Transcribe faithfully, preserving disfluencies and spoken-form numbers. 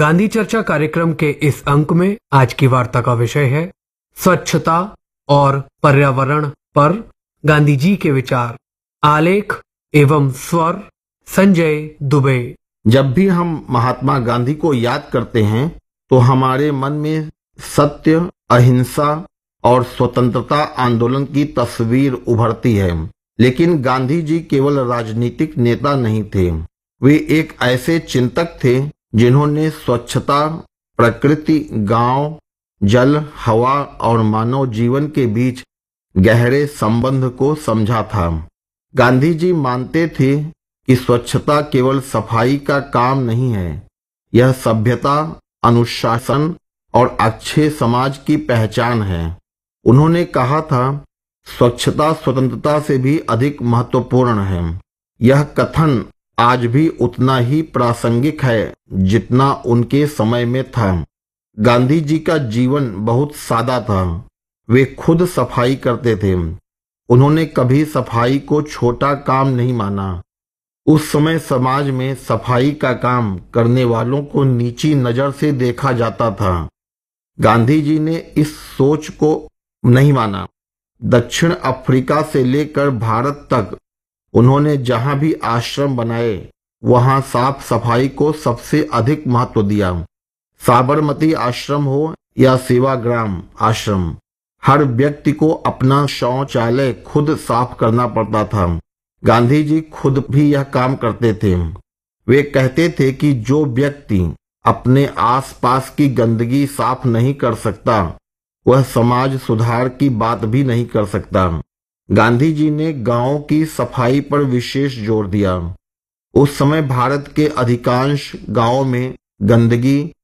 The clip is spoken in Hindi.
गांधी चर्चा कार्यक्रम के इस अंक में आज की वार्ता का विषय है स्वच्छता और पर्यावरण पर गांधी जी के विचार। आलेख एवं स्वर संजय दुबे। जब भी हम महात्मा गांधी को याद करते हैं तो हमारे मन में सत्य, अहिंसा और स्वतंत्रता आंदोलन की तस्वीर उभरती है। लेकिन गांधी जी केवल राजनीतिक नेता नहीं थे, वे एक ऐसे चिंतक थे जिन्होंने स्वच्छता, प्रकृति, गांव, जल, हवा और मानव जीवन के बीच गहरे संबंध को समझा था। गांधी जी मानते थे कि स्वच्छता केवल सफाई का काम नहीं है, यह सभ्यता, अनुशासन और अच्छे समाज की पहचान है। उन्होंने कहा था, स्वच्छता स्वतंत्रता से भी अधिक महत्वपूर्ण है। यह कथन आज भी उतना ही प्रासंगिक है जितना उनके समय में था। गांधी जी का जीवन बहुत सादा था। वे खुद सफाई करते थे। उन्होंने कभी सफाई को छोटा काम नहीं माना। उस समय समाज में सफाई का काम करने वालों को नीची नजर से देखा जाता था। गांधी जी ने इस सोच को नहीं माना। दक्षिण अफ्रीका से लेकर भारत तक उन्होंने जहां भी आश्रम बनाए वहां साफ सफाई को सबसे अधिक महत्व दिया। साबरमती आश्रम हो या सेवाग्राम आश्रम, हर व्यक्ति को अपना शौचालय खुद साफ करना पड़ता था। गांधी जी खुद भी यह काम करते थे। वे कहते थे कि जो व्यक्ति अपने आसपास की गंदगी साफ नहीं कर सकता वह समाज सुधार की बात भी नहीं कर सकता। गांधी जी ने गांवों की सफाई पर विशेष जोर दिया। उस समय भारत के अधिकांश गांवों में गंदगी